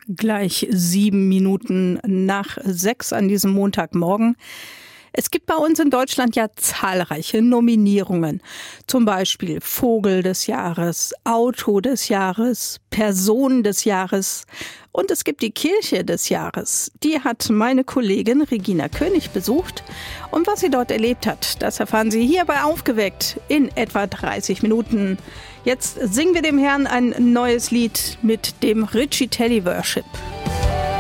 Gleich 7 Minuten nach 6 an diesem Montagmorgen. Es gibt bei uns in Deutschland ja zahlreiche Nominierungen. Zum Beispiel Vogel des Jahres, Auto des Jahres, Person des Jahres. Und es gibt die Kirche des Jahres. Die hat meine Kollegin Regina König besucht. Und was sie dort erlebt hat, das erfahren Sie hier bei Aufgeweckt in etwa 30 Minuten. Jetzt singen wir dem Herrn ein neues Lied mit dem Richie Telley Worship.